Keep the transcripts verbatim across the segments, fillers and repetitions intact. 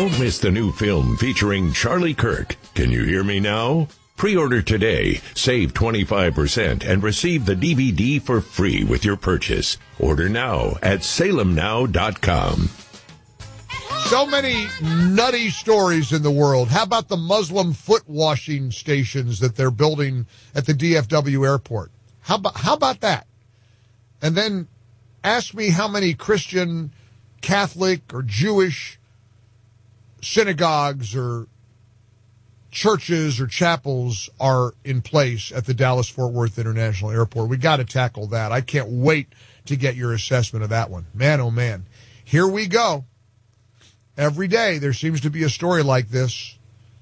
Don't miss the new film featuring Charlie Kirk. Can you hear me now? Pre-order today, save twenty-five percent, and receive the D V D for free with your purchase. Order now at salem now dot com. So many nutty stories in the world. How about the Muslim foot washing stations that they're building at the D F W airport? How about, how about that? And then ask me how many Christian, Catholic, or Jewish synagogues or churches or chapels are in place at the Dallas-Fort Worth International Airport. We got to tackle that. I can't wait to get your assessment of that one. Man, oh man. Here we go. Every day there seems to be a story like this.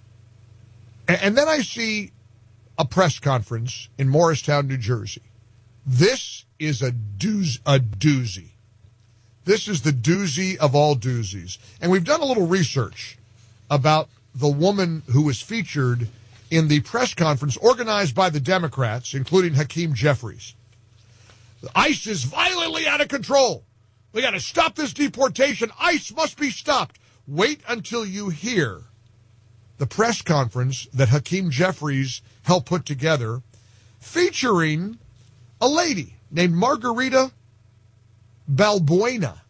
And then I see a press conference in Morristown, New Jersey. This is a doozy. A doozy. This is the doozy of all doozies. And we've done a little research about the woman who was featured in the press conference organized by the Democrats, including Hakeem Jeffries. ICE is violently out of control. We got to stop this deportation. ICE must be stopped. Wait until you hear the press conference that Hakeem Jeffries helped put together, featuring a lady named Margarita Balbuena.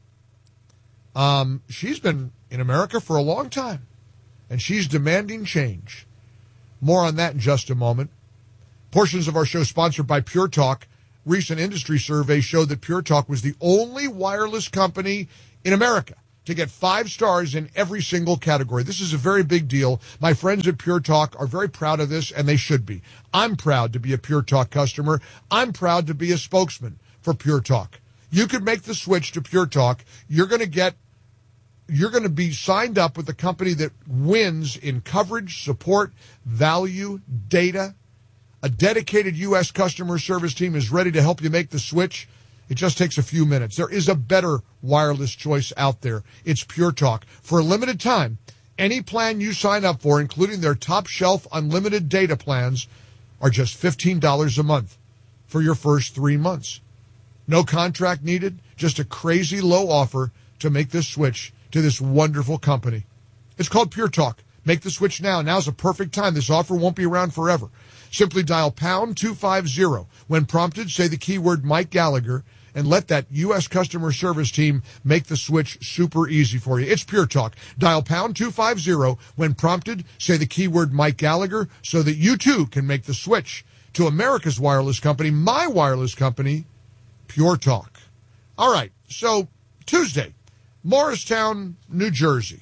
Um, she's been in America for a long time, and she's demanding change. More on that in just a moment. Portions of our show sponsored by Pure Talk. Recent industry surveys showed that Pure Talk was the only wireless company in America to get five stars in every single category. This is a very big deal. My friends at Pure Talk are very proud of this, and they should be. I'm proud to be a Pure Talk customer. I'm proud to be a spokesman for Pure Talk. You could make the switch to Pure Talk. You're going to get You're going to be signed up with a company that wins in coverage, support, value, data. A dedicated U S customer service team is ready to help you make the switch. It just takes a few minutes. There is a better wireless choice out there. It's Pure Talk. For a limited time, any plan you sign up for, including their top shelf unlimited data plans, are just fifteen dollars a month for your first three months. No contract needed, just a crazy low offer to make this switch to this wonderful company. It's called Pure Talk. Make the switch now. Now's a perfect time. This offer won't be around forever. Simply dial pound two fifty. When prompted, say the keyword Mike Gallagher and let that U S customer service team make the switch super easy for you. It's Pure Talk. Dial pound two fifty. When prompted, say the keyword Mike Gallagher so that you too can make the switch to America's wireless company, my wireless company, Pure Talk. All right, so Tuesday, Morristown, New Jersey.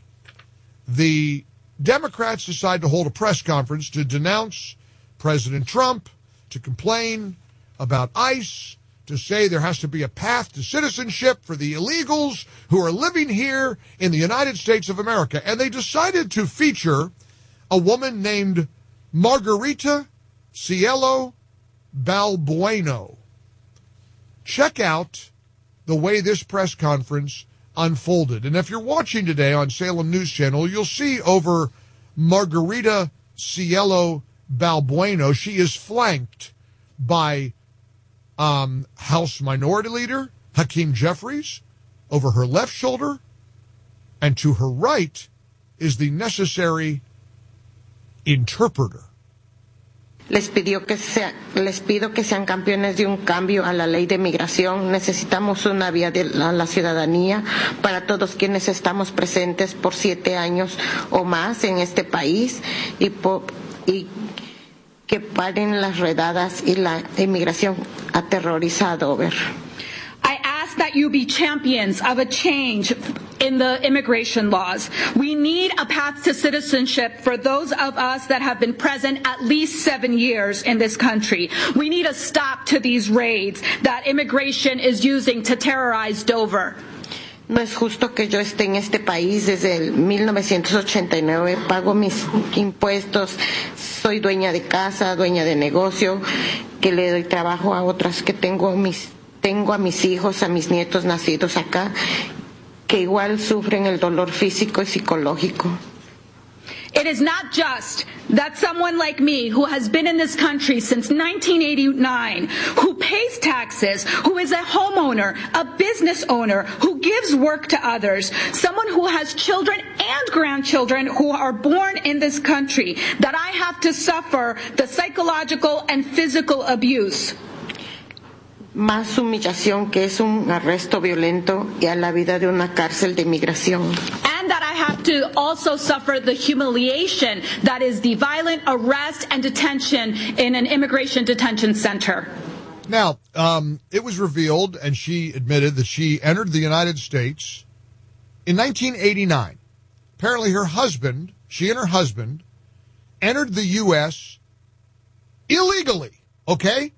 The Democrats decide to hold a press conference to denounce President Trump, to complain about ICE, to say there has to be a path to citizenship for the illegals who are living here in the United States of America. And they decided to feature a woman named Margarita Cielo Balbuena. Check out the way this press conference unfolded. And if you're watching today on Salem News Channel, you'll see over Margarita Cielo Balbuena, she is flanked by um, House Minority Leader Hakeem Jeffries over her left shoulder, and to her right is the necessary interpreter. Les pidió que sea, les pido que sean campeones de un cambio a la ley de migración. Necesitamos una vía de la, la ciudadanía para todos quienes estamos presentes por siete años o más en este país y, por, y que paren las redadas y la inmigración aterrorizada. Over. I ask that you be champions of a change in the immigration laws. We need a path to citizenship for those of us that have been present at least seven years in this country. We need a stop to these raids that immigration is using to terrorize Dover. No es justo que yo esté en este país desde el mil novecientos ochenta y nueve, pago mis impuestos, soy dueña de casa, dueña de negocio, que le doy trabajo a otras, que tengo mis tengo a mis hijos, a mis nietos nacidos acá, que igual sufren el dolor físico y psicológico. It is not just that someone like me, who has been in this country since nineteen eighty-nine, who pays taxes, who is a homeowner, a business owner, who gives work to others, someone who has children and grandchildren who are born in this country, that I have to suffer the psychological and physical abuse. Más humillación que es un arresto violento y a la vida de una cárcel de inmigración. And that I have to also suffer the humiliation that is the violent arrest and detention in an immigration detention center. Now, um, it was revealed, and she admitted that she entered the United States in nineteen eighty-nine. Apparently her husband, she and her husband, entered the U S illegally, okay?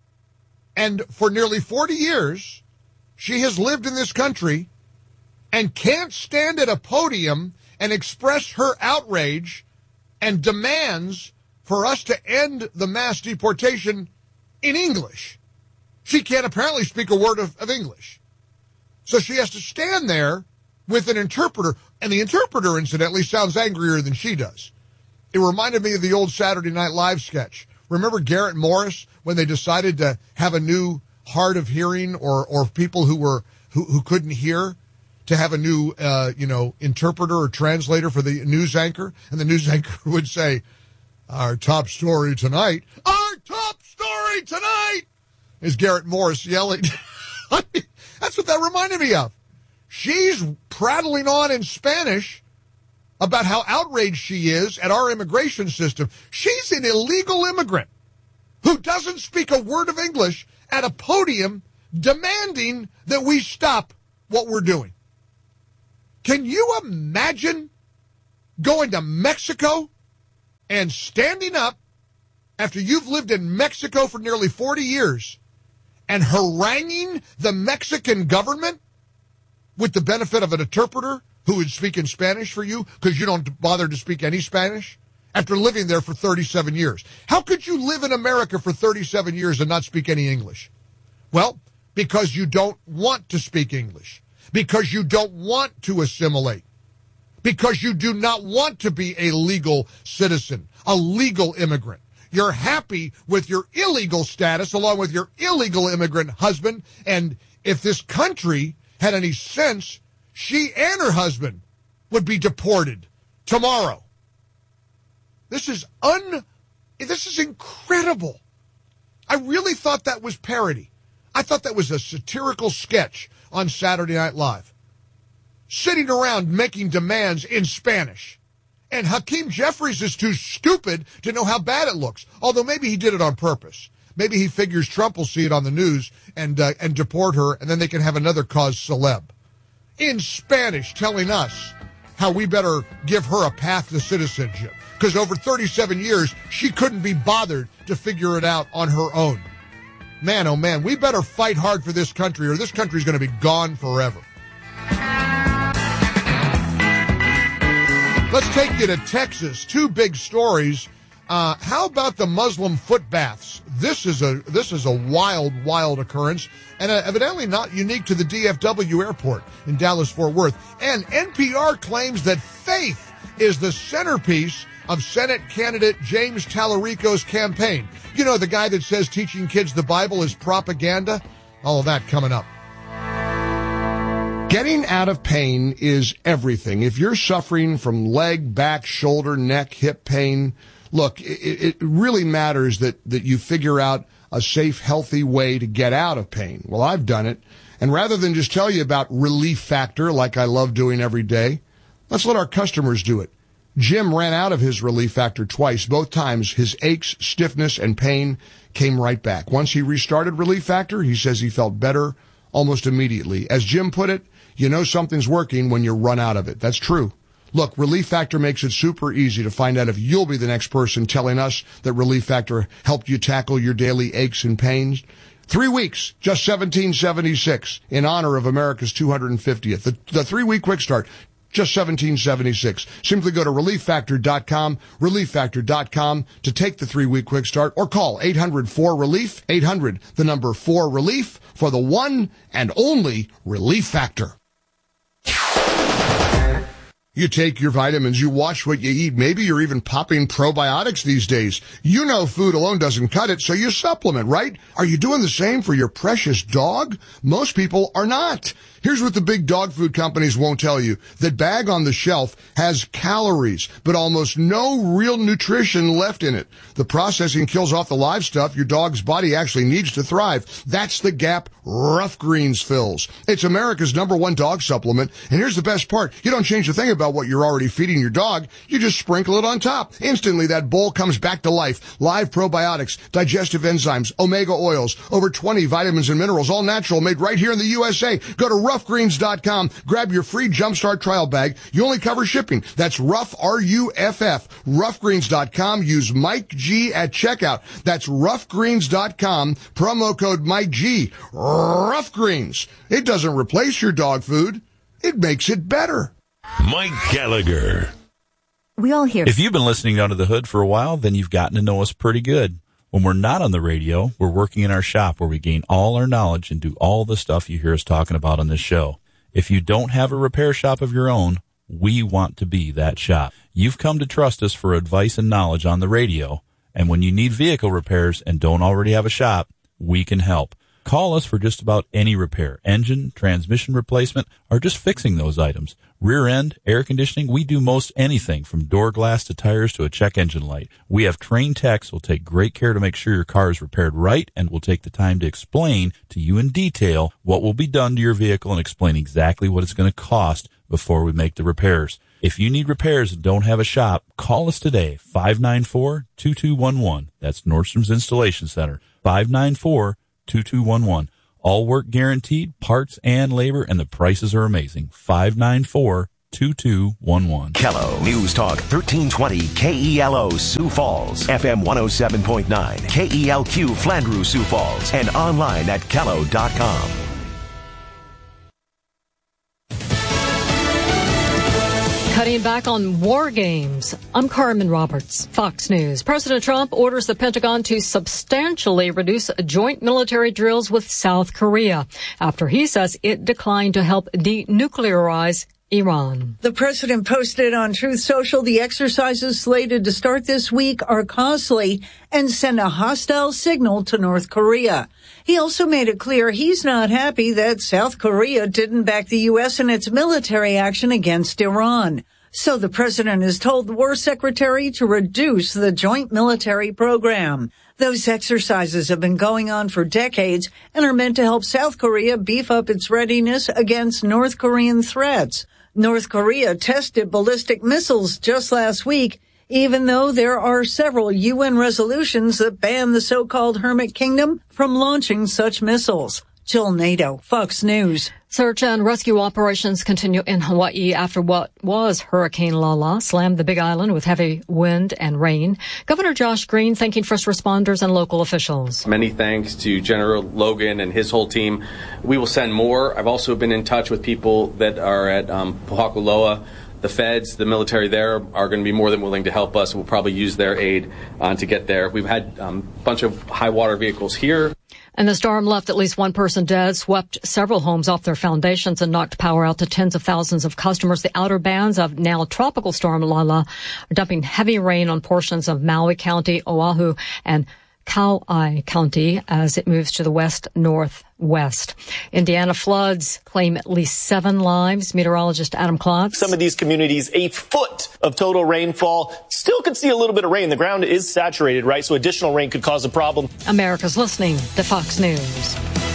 And for nearly forty years, she has lived in this country and can't stand at a podium and express her outrage and demands for us to end the mass deportation in English. She can't apparently speak a word of, of English. So she has to stand there with an interpreter, and the interpreter, incidentally, sounds angrier than she does. It reminded me of the old Saturday Night Live sketch. Remember Garrett Morris when they decided to have a new hard of hearing, or or people who were who, who couldn't hear, to have a new uh, you know interpreter or translator for the news anchor, and the news anchor would say, "Our top story tonight, our top story tonight," is Garrett Morris yelling. I mean, that's what that reminded me of. She's prattling on in Spanish about how outraged she is at our immigration system. She's an illegal immigrant who doesn't speak a word of English at a podium demanding that we stop what we're doing. Can you imagine going to Mexico and standing up after you've lived in Mexico for nearly forty years and haranguing the Mexican government with the benefit of an interpreter who would speak in Spanish for you because you don't bother to speak any Spanish after living there for thirty-seven years? How could you live in America for thirty-seven years and not speak any English? Well, because you don't want to speak English, because you don't want to assimilate, because you do not want to be a legal citizen, a legal immigrant. You're happy with your illegal status along with your illegal immigrant husband, and if this country had any sense, she and her husband would be deported tomorrow. This is un, this is incredible. I really thought that was parody. I thought that was a satirical sketch on Saturday Night Live. Sitting around making demands in Spanish. And Hakeem Jeffries is too stupid to know how bad it looks. Although maybe he did it on purpose. Maybe he figures Trump will see it on the news and uh, and deport her, and then they can have another cause celeb. In Spanish, telling us how we better give her a path to citizenship. Because over thirty-seven years, she couldn't be bothered to figure it out on her own. Man, oh man, we better fight hard for this country, or this country's going to be gone forever. Let's take you to Texas. Two big stories. Uh, how about the Muslim foot baths? This is a this is a wild, wild occurrence, and uh, evidently not unique to the D F W airport in Dallas-Fort Worth. And N P R claims that faith is the centerpiece of Senate candidate James Tallarico's campaign. You know, the guy that says teaching kids the Bible is propaganda? All of that coming up. Getting out of pain is everything. If you're suffering from leg, back, shoulder, neck, hip pain, look, it, it really matters that, that you figure out a safe, healthy way to get out of pain. Well, I've done it. And rather than just tell you about Relief Factor, like I love doing every day, let's let our customers do it. Jim ran out of his Relief Factor twice. Both times, his aches, stiffness, and pain came right back. Once he restarted Relief Factor, he says he felt better almost immediately. As Jim put it, you know something's working when you run out of it. That's true. Look, Relief Factor makes it super easy to find out if you'll be the next person telling us that Relief Factor helped you tackle your daily aches and pains. Three weeks, just seventeen seventy-six in honor of America's two hundred fiftieth. The, the three-week quick start, just seventeen seventy-six. Simply go to relief factor dot com, relief factor dot com to take the three-week quick start, or call eight hundred four relief, eight hundred, the number four relief, for the one and only Relief Factor. You take your vitamins, you watch what you eat. Maybe you're even popping probiotics these days. You know food alone doesn't cut it, so you supplement, right? Are you doing the same for your precious dog? Most people are not. Here's what the big dog food companies won't tell you. That bag on the shelf has calories, but almost no real nutrition left in it. The processing kills off the live stuff your dog's body actually needs to thrive. That's the gap Rough Greens fills. It's America's number one dog supplement, and here's the best part. You don't change a thing about what you're already feeding your dog. You just sprinkle it on top. Instantly, that bowl comes back to life. Live probiotics, digestive enzymes, omega oils, over twenty vitamins and minerals, all natural, made right here in the U S A. Go to rough greens dot com. Grab your free Jumpstart trial bag. You only cover shipping. That's Rough, R U F F. rough greens dot com. Use Mike G at checkout. That's rough greens dot com. Promo code Mike G. Rough Greens. It doesn't replace your dog food. It makes it better. Mike Gallagher. We all hear. If you've been listening to Under the Hood for a while, then you've gotten to know us pretty good. When we're not on the radio, we're working in our shop where we gain all our knowledge and do all the stuff you hear us talking about on this show. If you don't have a repair shop of your own, we want to be that shop. You've come to trust us for advice and knowledge on the radio, and when you need vehicle repairs and don't already have a shop, we can help. Call us for just about any repair, engine, transmission replacement, or just fixing those items. Rear end, air conditioning, we do most anything from door glass to tires to a check engine light. We have trained techs who will take great care to make sure your car is repaired right and will take the time to explain to you in detail what will be done to your vehicle and explain exactly what it's going to cost before we make the repairs. If you need repairs and don't have a shop, call us today, five nine four, two two one one. That's Nordstrom's Installation Center, five nine four, two two one one. All work guaranteed, parts and labor, and the prices are amazing. five nine four, two two one one. Kello News Talk thirteen twenty K E L O Sioux Falls, F M one oh seven point nine, K E L Q Flandreau Sioux Falls, and online at kello dot com. Cutting back on war games. I'm Carmen Roberts, Fox News. President Trump orders the Pentagon to substantially reduce joint military drills with South Korea after he says it declined to help denuclearize Iran. The president posted on Truth Social, the exercises slated to start this week are costly and send a hostile signal to North Korea. He also made it clear he's not happy that South Korea didn't back the U S in its military action against Iran. So the president has told the War Secretary to reduce the joint military program. Those exercises have been going on for decades and are meant to help South Korea beef up its readiness against North Korean threats. North Korea tested ballistic missiles just last week, even though there are several U N resolutions that ban the so-called Hermit Kingdom from launching such missiles. Jill Nato, Fox News. Search and rescue operations continue in Hawaii after what was Hurricane Lala slammed the Big Island with heavy wind and rain. Governor Josh Green thanking first responders and local officials. Many thanks to General Logan and his whole team. We will send more. I've also been in touch with people that are at um, Pohakuloa. The feds, the military there are going to be more than willing to help us. We'll probably use their aid uh, to get there. We've had um, a bunch of high water vehicles here. And the storm left at least one person dead, swept several homes off their foundations, and knocked power out to tens of thousands of customers. The outer bands of now tropical storm Lala are dumping heavy rain on portions of Maui County, Oahu, and Kauai County as it moves to the west-northwest. Indiana floods claim at least seven lives. Meteorologist Adam Klotz. Some of these communities, a foot of total rainfall. Still could see a little bit of rain. The ground is saturated, right? So additional rain could cause a problem. America's listening to Fox News.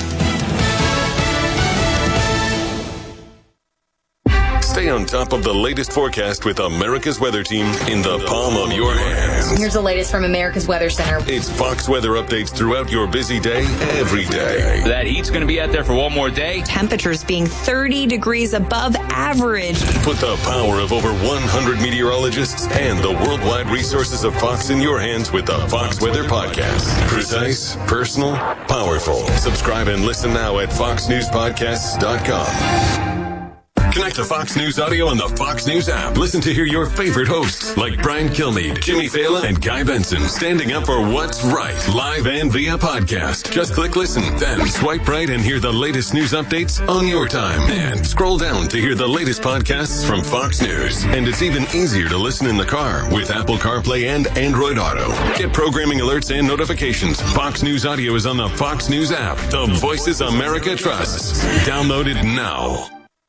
Stay on top of the latest forecast with America's Weather Team in the palm of your hands. Here's the latest from America's Weather Center. It's Fox weather updates throughout your busy day, every day. That heat's going to be out there for one more day. Temperatures being thirty degrees above average. Put the power of over one hundred meteorologists and the worldwide resources of Fox in your hands with the Fox Weather Podcast. Precise, personal, powerful. Subscribe and listen now at fox news podcasts dot com. Connect to Fox News Audio on the Fox News app. Listen to hear your favorite hosts like Brian Kilmeade, Jimmy Fallon, and Guy Benson standing up for what's right, live and via podcast. Just click listen, then swipe right and hear the latest news updates on your time. And scroll down to hear the latest podcasts from Fox News. And it's even easier to listen in the car with Apple CarPlay and Android Auto. Get programming alerts and notifications. Fox News Audio is on the Fox News app. The Voices America trusts. Download it now.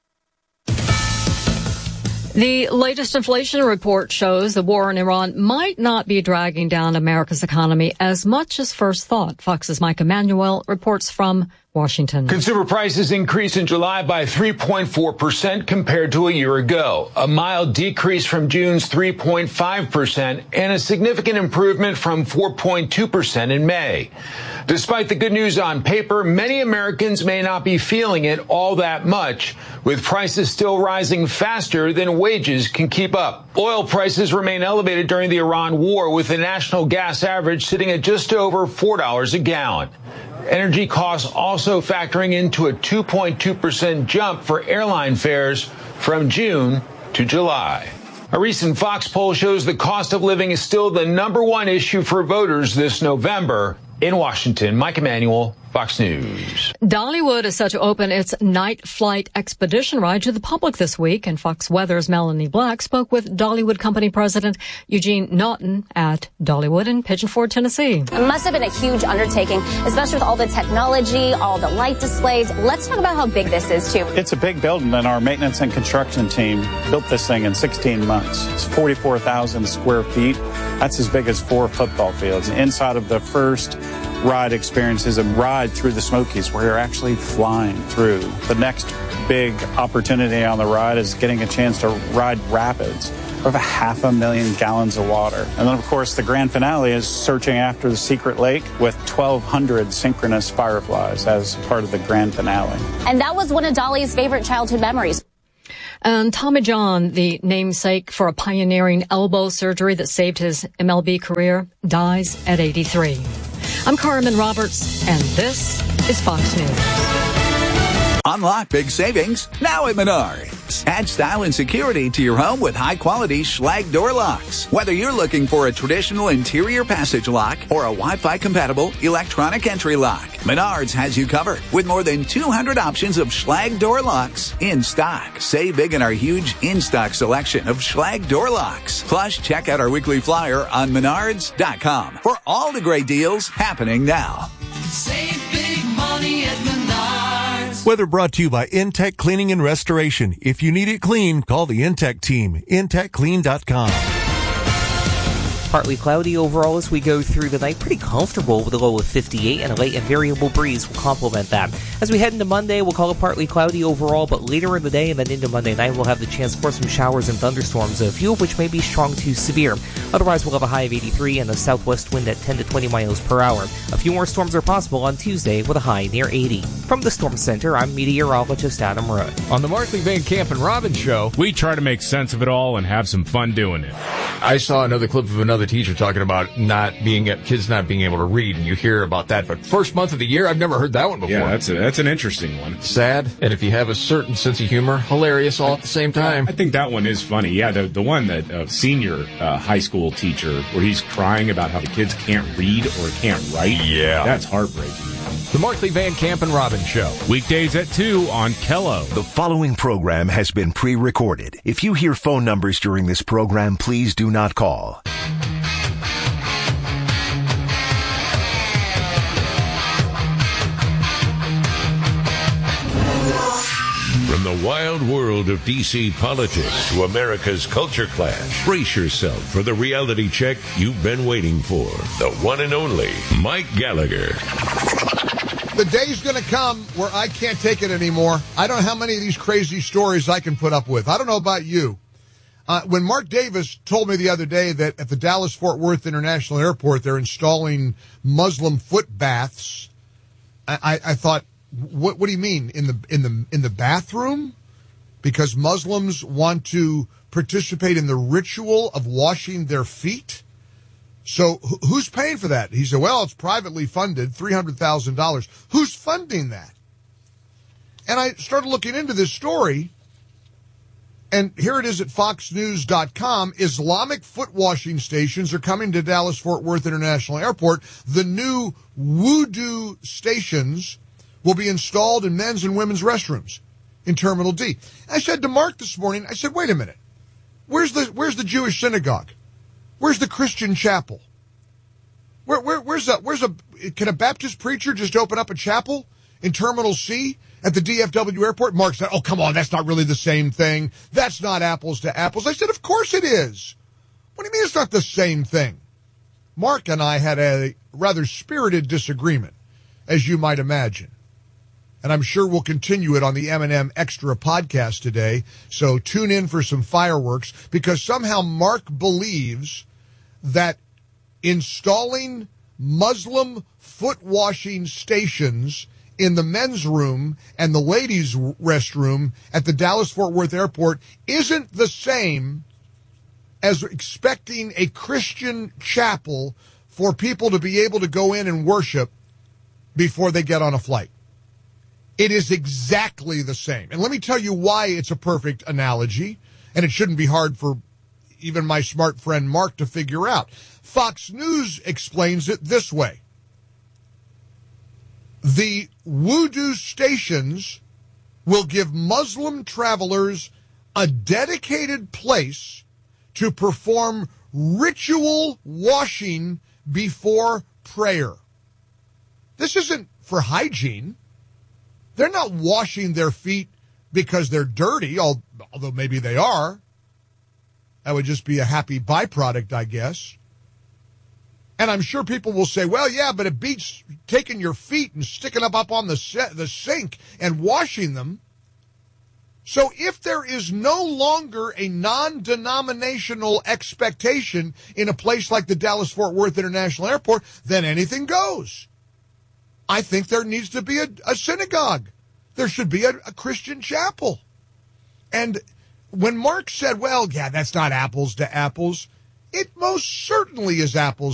The latest inflation report shows the war in Iran might not be dragging down America's economy as much as first thought. Fox's Mike Emanuel reports from Washington. Consumer prices increased in July by three point four percent compared to a year ago, a mild decrease from June's three point five percent and a significant improvement from four point two percent in May. Despite the good news on paper, many Americans may not be feeling it all that much, with prices still rising faster than wages can keep up. Oil prices remain elevated during the Iran war, with the national gas average sitting at just over four dollars a gallon. Energy costs also factoring into a two point two percent jump for airline fares from June to July. A recent Fox poll shows the cost of living is still the number one issue for voters this November. In Washington, Mike Emanuel, Fox News. Dollywood is set to open its night flight expedition ride to the public this week, and Fox Weather's Melanie Black spoke with Dollywood Company President Eugene Naughton at Dollywood in Pigeon Forge, Tennessee. It must have been a huge undertaking, especially with all the technology, all the light displays. Let's talk about how big this is, too. It's a big building, and our maintenance and construction team built this thing in sixteen months. It's forty-four thousand square feet. That's as big as four football fields. Inside of the first ride experience is a ride through the Smokies where you're actually flying through. The next big opportunity on the ride is getting a chance to ride rapids of a half a million gallons of water. And then, of course, the grand finale is searching after the secret lake with twelve hundred synchronous fireflies as part of the grand finale. And that was one of Dolly's favorite childhood memories. And Tommy John, the namesake for a pioneering elbow surgery that saved his M L B career, dies at eighty-three. I'm Carmen Roberts, and this is Fox News. Unlock big savings now at Menards. Add style and security to your home with high-quality Schlage door locks. Whether you're looking for a traditional interior passage lock or a Wi-Fi compatible electronic entry lock, Menards has you covered with more than two hundred options of Schlage door locks in stock. Save big in our huge in-stock selection of Schlage door locks. Plus, check out our weekly flyer on menards dot com for all the great deals happening now. Save big money at Menards. Weather brought to you by Intech Cleaning and Restoration. If you need it clean, call the Intech team. intech clean dot com. Partly cloudy overall as we go through the night. Pretty comfortable with a low of fifty-eight, and a light and variable breeze will complement that. As we head into Monday, we'll call it partly cloudy overall, but later in the day and then into Monday night, we'll have the chance for some showers and thunderstorms, a few of which may be strong to severe. Otherwise, we'll have a high of eighty-three and a southwest wind at ten to twenty miles per hour. A few more storms are possible on Tuesday with a high near eighty. From the Storm Center, I'm meteorologist Adam Rudd. On the Markley Van Camp and Robbins Show, we try to make sense of it all and have some fun doing it. I saw another clip of another teacher talking about not being kids not being able to read, and you hear about that. But first month of the year, I've never heard that one before. Yeah, that's a, that's an interesting one. Sad, and if you have a certain sense of humor, hilarious all at the same time. I think that one is funny. Yeah, the the one that uh, senior uh, high school teacher where he's crying about how the kids can't read or can't write. Yeah, that's heartbreaking. The Markley Van Camp and Robbins Show, weekdays at two on Kello. The following program has been pre-recorded. If you hear phone numbers during this program, please do not call. From the wild world of D C politics to America's culture clash, brace yourself for the reality check you've been waiting for. The one and only Mike Gallagher. The day's going to come where I can't take it anymore. I don't know how many of these crazy stories I can put up with. I don't know about you. Uh, when Mark Davis told me the other day that at the Dallas-Fort Worth International Airport they're installing Muslim foot baths, I, I, I thought, what, what do you mean in the in the in the bathroom? Because Muslims want to participate in the ritual of washing their feet. So who's paying for that? He said, well, it's privately funded, three hundred thousand dollars. Who's funding that? And I started looking into this story, And here it is at fox news dot com. Islamic foot washing stations are coming to Dallas-Fort Worth International Airport. The new wudu stations will be installed in men's and women's restrooms in Terminal D. I said to Mark this morning, I said, wait a minute. Where's the where's the Jewish synagogue? Where's the Christian chapel? Where, where where's a where's a can a Baptist preacher just open up a chapel in Terminal C at the D F W airport? Mark said, oh, come on, that's not really the same thing. That's not apples to apples. I said, of course it is. What do you mean it's not the same thing? Mark and I had a rather spirited disagreement, as you might imagine. And I'm sure we'll continue it on the M and M Extra podcast today. So tune in for some fireworks, because somehow Mark believes that installing Muslim foot washing stations in the men's room and the ladies' restroom at the Dallas-Fort Worth airport isn't the same as expecting a Christian chapel for people to be able to go in and worship before they get on a flight. It is exactly the same. And let me tell you why it's a perfect analogy, and it shouldn't be hard for even my smart friend Mark to figure out. Fox News explains it this way. The wudu stations will give Muslim travelers a dedicated place to perform ritual washing before prayer. This isn't for hygiene. They're not washing their feet because they're dirty, although maybe they are. That would just be a happy byproduct, I guess. And I'm sure people will say, well, yeah, but it beats taking your feet and sticking them up on the the sink and washing them. So if there is no longer a non-denominational expectation in a place like the Dallas-Fort Worth International Airport, then anything goes. I think there needs to be a, a synagogue. There should be a, a Christian chapel. And when Mark said, well, yeah, that's not apples to apples, it most certainly is apples